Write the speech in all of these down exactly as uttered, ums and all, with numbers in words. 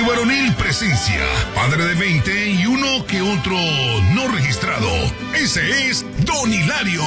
Sexenio Varonil presencia padre de veinte y uno que otro no registrado. Ese es Don Hilario.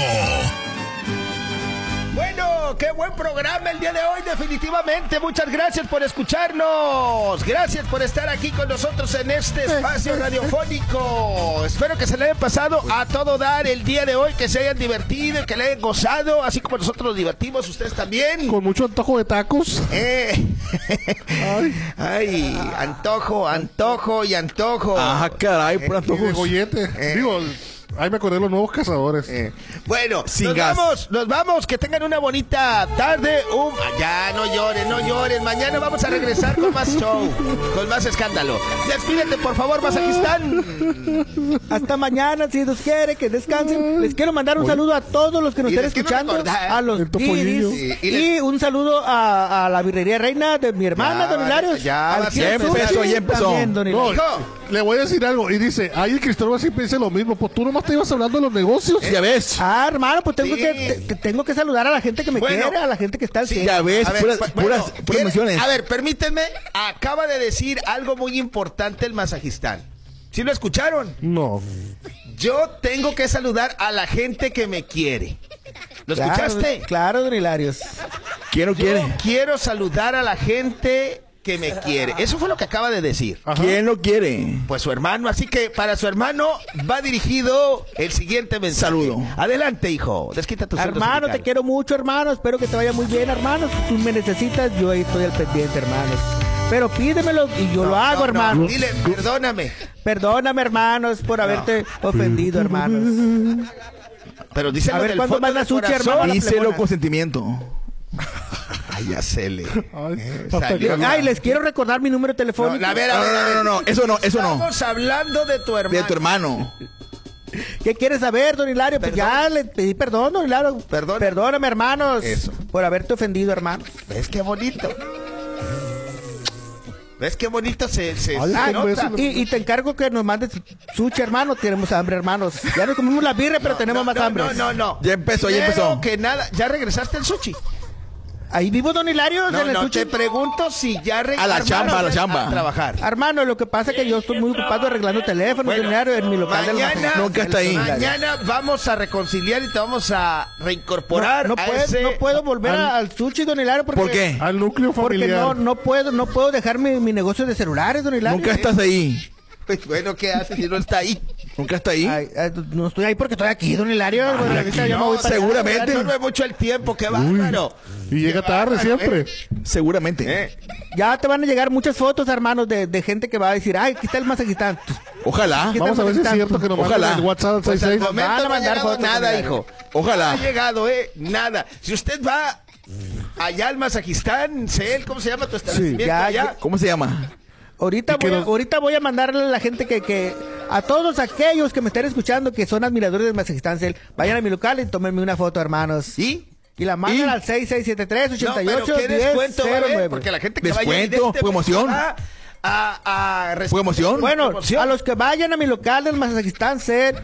Bueno, qué buen programa el día de hoy, definitivamente. Muchas gracias por escucharnos. Gracias por estar aquí con nosotros en este espacio radiofónico. Espero que se le hayan pasado a todo dar el día de hoy, que se hayan divertido, que le hayan gozado, así como nosotros nos divertimos, ustedes también. Con mucho antojo de tacos. Eh. Ay. Ay, antojo, antojo y antojo. Ajá, caray, por Y antojos. de gollete. Eh. Digo, ahí me acordé de los nuevos cazadores. Eh, bueno, Sin nos gas. vamos, nos vamos, que tengan una bonita tarde. Um, ya, no lloren, no lloren. Mañana vamos a regresar con más show, con más escándalo. Despídete, por favor, Masajistán. Hasta mañana, si Dios quiere, que descansen. Les quiero mandar un saludo a todos los que nos Y estén les quiero escuchando, recordar, a los el Topollillo. Diris, Sí, y y, les- un saludo a, a la birrería reina de mi hermana, Ya, Don Hilario. ya, al ya Kio empezó, Sushi ya empezó. también, Don No, Hilario. Hijo. le voy a decir algo. Y dice, ay, el Cristóbal siempre dice lo mismo. Pues tú nomás te ibas hablando de los negocios. Ya ves. Ah, hermano, pues tengo, Sí. que, te- te- tengo que saludar a la gente que me Bueno. quiere, a la gente que está al Sí, cien. Ya ves, A ver, puras, pu- bueno, puras, puras ¿quiere- menciones. A ver, permítanme, acaba de decir algo muy importante el Masajistán. ¿Sí lo escucharon? No. Yo tengo que saludar a la gente que me quiere. ¿Lo Claro, escuchaste? Claro, Don Hilario. ¿Quién no Yo quiere? quiero saludar a la gente que me quiere. Eso fue lo que acaba de decir. Ajá. ¿Quién no quiere? Pues su hermano, así que para su hermano va dirigido el siguiente mensaje. Saludo. Adelante, hijo. Desquita tu sueldo Hermano, te sindical. quiero mucho, hermano. Espero que te vaya muy bien, hermano. Si tú me necesitas, yo ahí estoy al pendiente, hermanos. Pero pídemelo y yo No, lo hago, no, no. hermano. Dile, perdóname. Perdóname, hermanos, por haberte ofendido, hermanos. Pero díselo A ver, del ¿cuándo fondo manda del sushi, corazón. hermano? Díselo plebona. con sentimiento. Ay, ya se le. Ay, salió. hasta Ay, les quiero recordar mi número telefónico. No, a ver, a No, ver, a no, ver. no, no, no, eso no, eso no. Estamos hablando de tu hermano. De tu hermano. ¿Qué quieres saber, Don Hilario? Pues Perdón. ya le pedí perdón, Don Hilario. Perdón. Perdóname, hermanos. Eso. Por haberte ofendido, hermano. ¿Ves qué bonito? ¿Ves qué bonito se, se, Ay, se qué nota? beso. Y, y te encargo que nos mandes sushi, hermano. Tenemos hambre, hermanos. Ya nos comimos la birra, pero tenemos No, más no, hambre. No, no, no. Ya empezó, ya Primero empezó. que nada, ¿ya regresaste al sushi? Ahí vivo, Don Hilario, No, en el no, sushi. te pregunto si ya regresaste A la chamba, a la chamba. a trabajar. Hermano, lo que pasa es que yo estoy muy ocupado arreglando teléfonos, Bueno, Don Hilario, en mi local del mañana, almacén. Nunca está ahí. Mañana vamos a reconciliar y te vamos a reincorporar No, no a puedo, ese... no puedo volver al- a- al sushi, Don Hilario, porque... ¿Por qué? Al núcleo Porque familiar. no, no puedo, no puedo dejar mi, mi negocio de celulares, Don Hilario. Nunca estás ahí. Bueno, ¿qué haces si no está ahí? Nunca está ahí. Ay, ay, no estoy ahí porque estoy aquí, Don Hilario. Bueno, ahorita ya me voy para allá. seguramente. No es mucho el tiempo, qué bárbaro. Y llega Qué tarde bárbaro, siempre. ¿eh? Seguramente. ¿Eh? Ya te van a llegar muchas fotos, hermanos, de, de gente que va a decir, ay, aquí está el Mazajistán. Ojalá. ¿Qué Vamos a ver si es Ojalá. cierto que nos Ojalá. mandan el WhatsApp al Pues al sesenta y seis. momento Van a no ha mandar llegado fotos, nada, Don hijo. Ojalá. No ha llegado, eh, nada. Si usted va allá al Mazajistán, Cel, ¿cómo se llama tu establecimiento ya, allá? ya. ¿Cómo se llama? Ahorita Y que voy, a, nos- ahorita voy a mandarle a la gente que, que a todos aquellos que me estén escuchando que son admiradores del Mazajistán Cel, vayan a mi local y tómenme una foto, hermanos. ¿Y? Y la mandan ¿Y? al seis seis siete tres, No, ocho pero ocho, ¿qué diez descuento va a cero haber? nueve. Porque la gente que Descuento, vaya evidentemente promoción. va a, a, a recibir ¿Promoción? Bueno, promoción. a los que vayan a mi local del Mazajistán Cel,